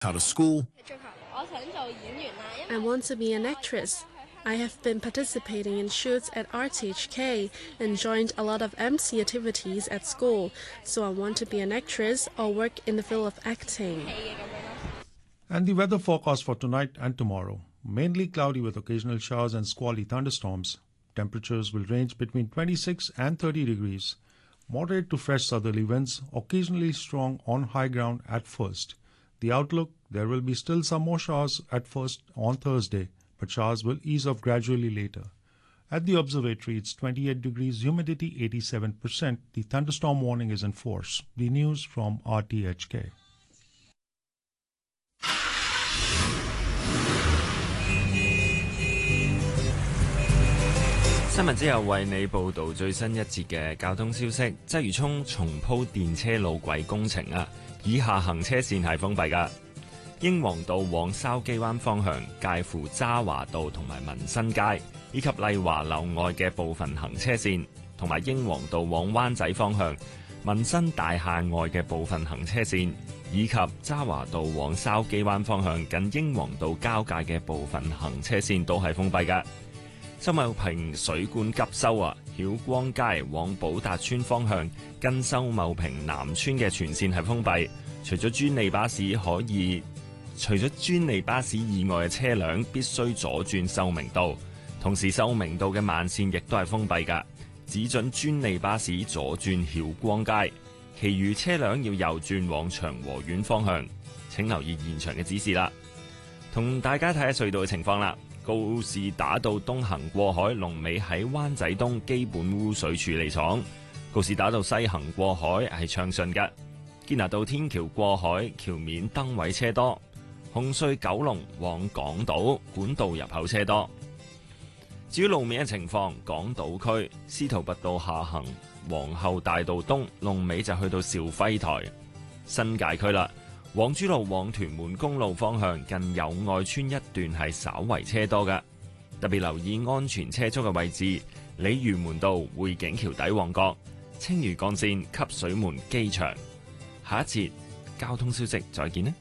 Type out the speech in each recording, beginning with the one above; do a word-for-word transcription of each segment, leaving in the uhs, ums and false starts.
Out of school. I want to be an actress. I have been participating in shoots at R T H K and joined a lot of M C activities at school, so I want to be an actress or work in the field of acting. And the weather forecast for tonight and tomorrow. Mainly cloudy with occasional showers and squally thunderstorms. Temperatures will range between twenty-six and thirty degrees. Moderate to fresh southerly winds, occasionally strong on high ground at first. The outlook, there will be still some more showers at first on Thursday, but showers will ease off gradually later. At the observatory, it's twenty-eight degrees, humidity eighty-seven percent. The thunderstorm warning is in force. The news from R T H K. 新聞之後為你報導最新一節嘅交通消息。鰂魚涌重鋪電車路軌工程啊，以下行車線係封閉㗎。英皇道往筲箕灣方向，介乎渣華道同埋民新街，以及麗華樓外嘅部分行車線，同埋英皇道往灣仔方向，民新大廈外嘅部分行車線，以及渣華道往筲箕灣方向近英皇道交界嘅部分行車線都係封閉㗎。秀茂坪水管急修啊，曉光街往寶達邨方向近秀茂坪南村嘅全線係封閉，除咗專利巴士可以，除咗專利巴士以外嘅車輛必須左轉秀明道，同時秀明道嘅慢線亦都係封閉㗎，只准專利巴士左轉曉光街，其餘車輛要右轉往長和苑方向。請留意現場嘅指示啦。同大家睇下隧道嘅情況啦。告士打道東行過海，龍尾喺灣仔東基本污水處理廠；告士打道西行過海係暢順嘅。堅拿道天橋過海，橋面燈位車多；紅隧九龍往港島管道入口車多。至於路面嘅情況，港島區司徒拔道下行皇后大道東龍尾就去到兆輝台。新界區啦。黃珠路往屯門公路方向近友愛村一段係稍為車多㗎，特別留意安全車速嘅位置，鯉魚門道匯景橋底旺角、青嶼幹線汲水門機場。下一節交通消息再見啦。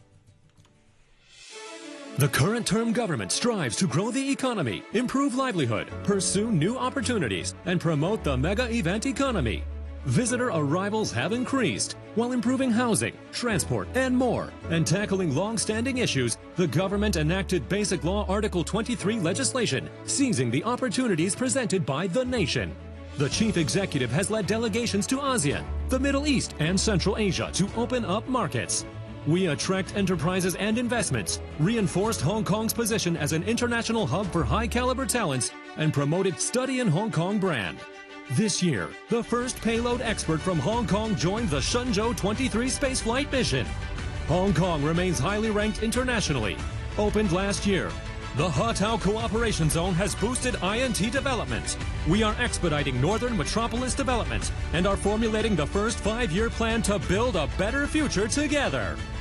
The current term government strives to grow the economy, improve livelihood, pursue new opportunities, and promote the mega event economy. Visitor arrivals have increased, while improving housing, transport, and more, and tackling long-standing issues, the government enacted Basic Law Article twenty-three legislation, seizing the opportunities presented by the nation. The chief executive has led delegations to ASEAN, the Middle East, and Central Asia to open up markets. We attract enterprises and investments, reinforced Hong Kong's position as an international hub for high-caliber talents, and promoted Study in Hong Kong brand. This year, the first payload expert from Hong Kong joined the Shenzhou twenty-three spaceflight mission. Hong Kong remains highly ranked internationally. Opened last year, the Hatao Cooperation Zone has boosted I N T development. We are expediting Northern Metropolis development and are formulating the first five-year plan to build a better future together.